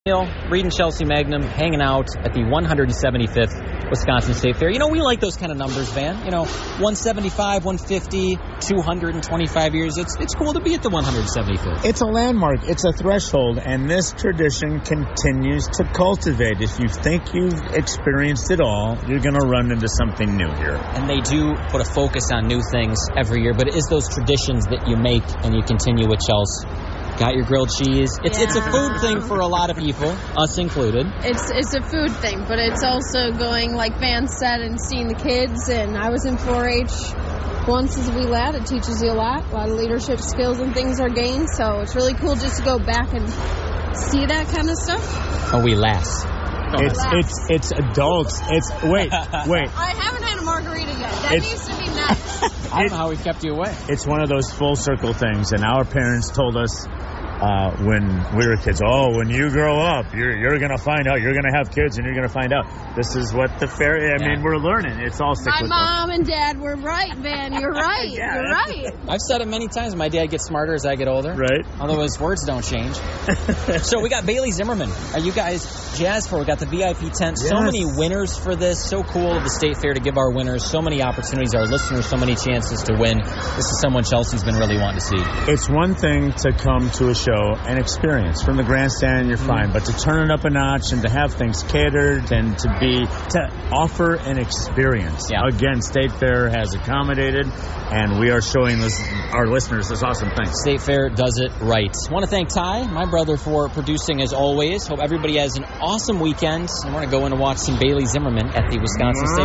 Reed and Chelsea Magnum hanging out at the 175th Wisconsin State Fair. You know, we like those kind of numbers, Van. You know, 175, 150, 225 years. It's cool to be at the 175th. It's a landmark. It's a threshold, and this tradition continues to cultivate. If you think you've experienced it all, you're going to run into something new here. And they do put a focus on new things every year, but it is those traditions that you make and you continue with, Chelsea. Got your grilled cheese. It's a food thing for a lot of people, us included. It's a food thing, but it's also going, like Van said, and seeing the kids. And I was in 4-H once as a wee lad. It teaches you a lot of leadership skills and things are gained. So it's really cool just to go back and see that kind of stuff. A wee lass. It's adults. Wait. I haven't had a margarita yet. That needs to be next. I don't know how we kept you away. It's one of those full circle things, and our parents told us when we were kids, when you grow up, you're going to find out. You're going to have kids, and you're going to find out. This is what the fair. I mean, we're learning. It's all cyclical. My mom and dad were right, Van. You're right. You're right. I've said it many times. My dad gets smarter as I get older. Right. Although his words don't change. So we got Bailey Zimmerman. Are you guys jazzed for? We got the VIP tent. Yes. So many winners for this. So cool of the State Fair to give our winners so many opportunities, our listeners so many chances to win. This is someone Chelsea's been really wanting to see. It's one thing to come to a show and experience. From the grandstand, you're fine. But to turn it up a notch and to have things catered and to offer an experience. Yeah. Again, State Fair has accommodated, and we are showing our listeners this awesome thing. State Fair does it right. I want to thank Ty, my brother, for producing as always. Hope everybody has an awesome weekend. And we're going to go in and watch some Bailey Zimmerman at the Wisconsin State